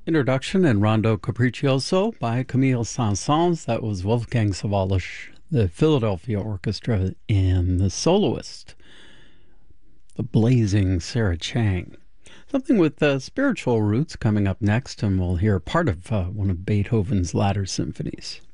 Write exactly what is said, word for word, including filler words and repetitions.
Introduction and Rondo Capriccioso by Camille Saint-Saëns. That was Wolfgang Sawallisch, the Philadelphia Orchestra, and the soloist, the blazing Sarah Chang. Something with uh, spiritual roots coming up next, and we'll hear part of uh, one of Beethoven's latter symphonies.